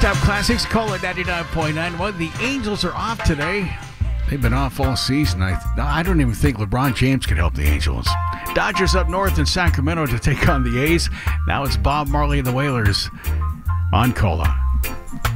Non-stop classics, call it 99.9. Well, the Angels are off today. They've been off all season. I don't even think LeBron James could help the Angels. Dodgers up north in Sacramento to take on the A's. Now it's Bob Marley and the Wailers on Cola.